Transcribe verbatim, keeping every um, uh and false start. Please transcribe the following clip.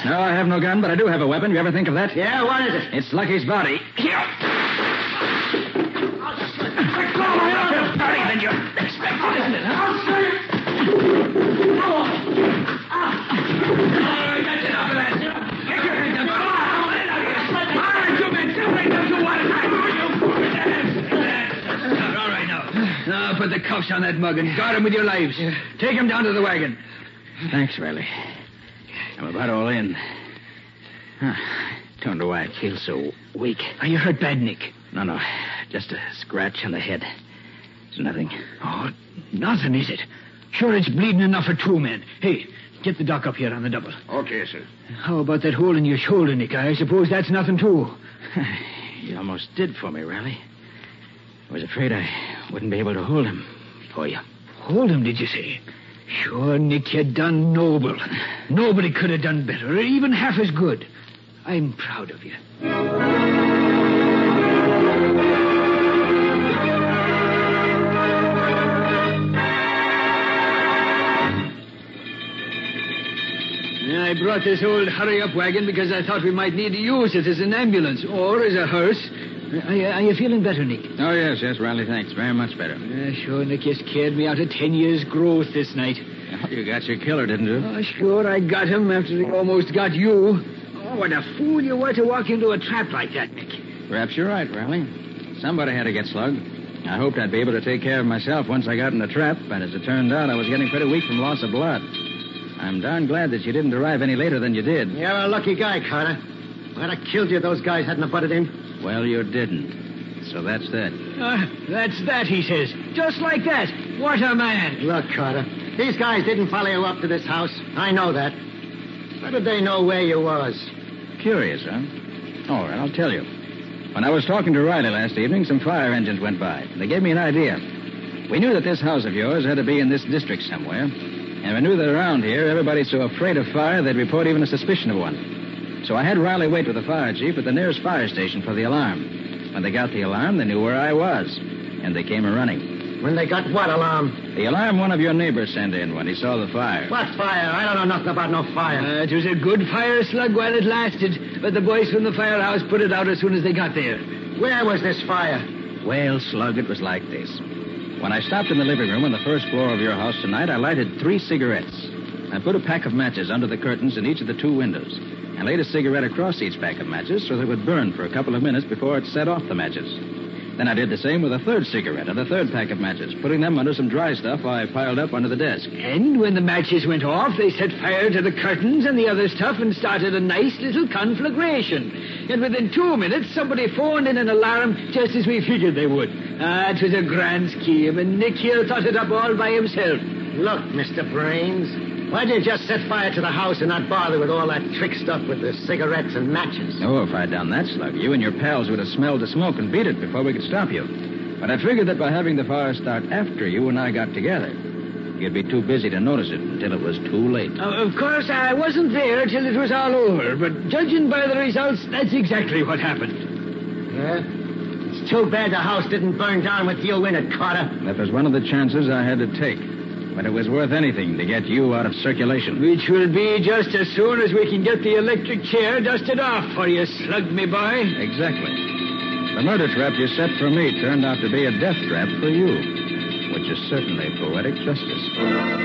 that? No, I have no gun, but I do have a weapon. You ever think of that? Yeah, what is it? It's Lucky's body. Here. Than you expected, isn't it? Huh? All right, that's enough of that. Get your hands up. Come on. All right, you men. Separate them two one. All right, now. Now, put the cuffs on that mug and guard him with your lives. Take him down to the wagon. Thanks, Riley. I'm about all in. Huh. Don't know why I feel so weak. Are you hurt bad, Nick? No, no. Just a scratch on the head. It's nothing. Oh, nothing, is it? Sure, it's bleeding enough for two men. Hey, get the doc up here on the double. Okay, sir. How about that hole in your shoulder, Nick? I suppose that's nothing, too. You almost did for me, Riley. I was afraid I wouldn't be able to hold him for you. Hold him, did you say? Sure, Nick, you done noble. Nobody could have done better, or even half as good. I'm proud of you. I brought this old hurry-up wagon because I thought we might need to use it as an ambulance or as a hearse. Are you, are you feeling better, Nick? Oh, yes, yes, Riley, thanks. Very much better. Uh, sure, Nick, you scared me out of ten years' growth this night. Oh, you got your killer, didn't you? Oh, sure, I got him after he almost got you. Oh, what a fool you were to walk into a trap like that, Nick. Perhaps you're right, Riley. Somebody had to get slugged. I hoped I'd be able to take care of myself once I got in the trap, but as it turned out, I was getting pretty weak from loss of blood. I'm darn glad that you didn't arrive any later than you did. You're a lucky guy, Carter. I'd have killed you if those guys hadn't have butted in. Well, you didn't. So that's that. Uh, that's that, he says. Just like that. What a man. Look, Carter, these guys didn't follow you up to this house. I know that. How did they know where you was? Curious, huh? All right, I'll tell you. When I was talking to Riley last evening, some fire engines went by. They gave me an idea. We knew that this house of yours had to be in this district somewhere. And we knew that around here, everybody's so afraid of fire, they'd report even a suspicion of one. So I had Riley wait with the fire chief at the nearest fire station for the alarm. When they got the alarm, they knew where I was. And they came a-running. When they got what alarm? The alarm one of your neighbors sent in when he saw the fire. What fire? I don't know nothing about no fire. Uh, it was a good fire, Slug, while it lasted. But the boys from the firehouse put it out as soon as they got there. Where was this fire? Well, Slug, it was like this. When I stopped in the living room on the first floor of your house tonight, I lighted three cigarettes. I put a pack of matches under the curtains in each of the two windows and laid a cigarette across each pack of matches so that it would burn for a couple of minutes before it set off the matches. Then I did the same with a third cigarette and a third pack of matches, putting them under some dry stuff I piled up under the desk. And when the matches went off, they set fire to the curtains and the other stuff and started a nice little conflagration. And within two minutes, somebody phoned in an alarm just as we figured they would. Ah, it was a grand scheme, and Nick here thought it up all by himself. Look, Mister Brains, why'd you just set fire to the house and not bother with all that trick stuff with the cigarettes and matches? Oh, if I'd done that, Slug, you and your pals would have smelled the smoke and beat it before we could stop you. But I figured that by having the fire start after you and I got together, you'd be too busy to notice it until it was too late. Uh, of course, I wasn't there till it was all over, but judging by the results, that's exactly what happened. Yeah? It's too bad the house didn't burn down with you in it, Carter. That was one of the chances I had to take. But it was worth anything to get you out of circulation. Which will be just as soon as we can get the electric chair dusted off for you, Slug, me boy. Exactly. The murder trap you set for me turned out to be a death trap for you, which is certainly poetic justice.